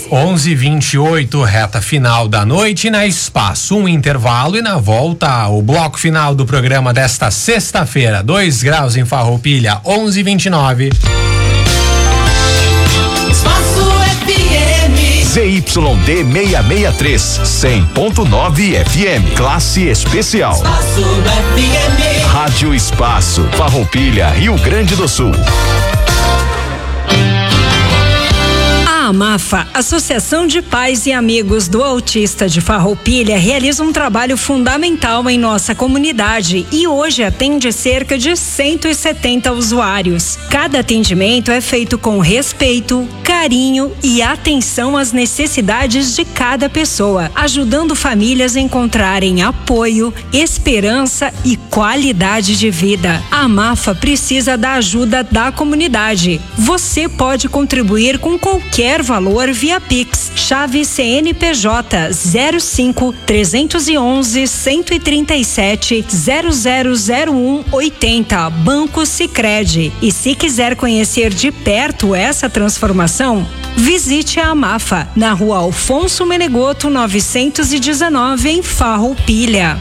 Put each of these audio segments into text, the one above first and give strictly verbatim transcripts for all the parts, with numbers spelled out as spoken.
onze e vinte e oito, reta final da noite na Espaço, um intervalo e na volta o bloco final do programa desta sexta-feira, dois graus em Farroupilha, onze e vinte e nove. Espaço F M. Z Y D seiscentos e sessenta e três, cem ponto nove F M, classe especial. Espaço F M. Rádio Espaço, Farroupilha, Rio Grande do Sul. A AMAFA, Associação de Pais e Amigos do Autista de Farroupilha, realiza um trabalho fundamental em nossa comunidade e hoje atende cerca de cento e setenta usuários. Cada atendimento é feito com respeito, carinho e atenção às necessidades de cada pessoa, ajudando famílias a encontrarem apoio, esperança e qualidade de vida. A AMAFA precisa da ajuda da comunidade. Você pode contribuir com qualquer valor via Pix, chave C N P J zero cinco, trezentos e onze, cento e trinta e sete, zero zero zero um, oitenta, Banco Sicredi. E se quiser conhecer de perto essa transformação, visite a AMAFA na rua Alfonso Menegoto novecentos e dezenove em Farroupilha.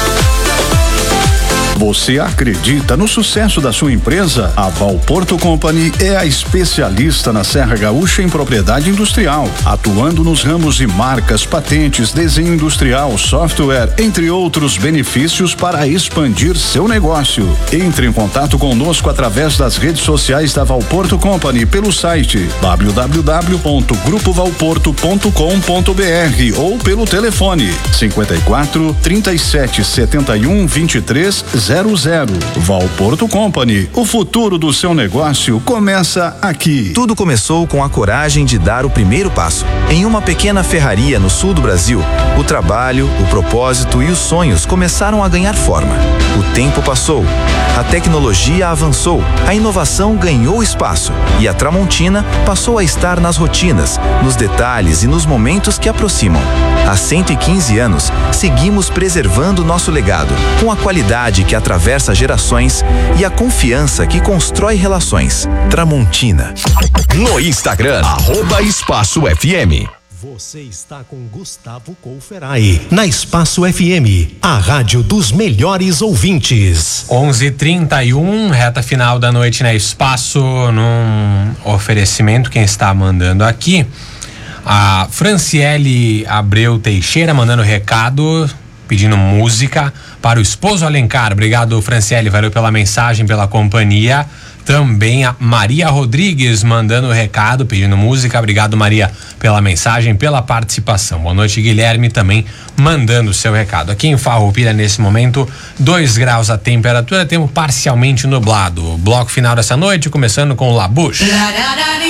Você acredita no sucesso da sua empresa? A Valporto Company é a especialista na Serra Gaúcha em propriedade industrial, atuando nos ramos de marcas, patentes, desenho industrial, software, entre outros benefícios para expandir seu negócio. Entre em contato conosco através das redes sociais da Valporto Company pelo site w w w ponto grupo valporto ponto com ponto b r ou pelo telefone cinquenta e quatro, trinta e sete, setenta e um, vinte e três, zero zero. Valporto Company, o futuro do seu negócio começa aqui. Tudo começou com a coragem de dar o primeiro passo. Em uma pequena ferraria no sul do Brasil, o trabalho, o propósito e os sonhos começaram a ganhar forma. O tempo passou, a tecnologia avançou, a inovação ganhou espaço e a Tramontina passou a estar nas rotinas, nos detalhes e nos momentos que aproximam. Há cento e quinze anos, seguimos preservando nosso legado, com a qualidade que atravessa gerações e a confiança que constrói relações. Tramontina. No Instagram, arroba Espaço F M. Você está com Gustavo Colferai, na Espaço F M, a rádio dos melhores ouvintes. onze e trinta e um, reta final da noite na Espaço, num oferecimento, quem está mandando aqui, a Franciele Abreu Teixeira mandando recado, pedindo música para o esposo Alencar. Obrigado, Franciele, valeu pela mensagem, pela companhia. Também a Maria Rodrigues mandando recado, pedindo música. Obrigado, Maria, pela mensagem, pela participação. Boa noite, Guilherme, também mandando o seu recado. Aqui em Farroupilha, nesse momento, dois graus a temperatura, tempo parcialmente nublado. Bloco final dessa noite, começando com Labuche.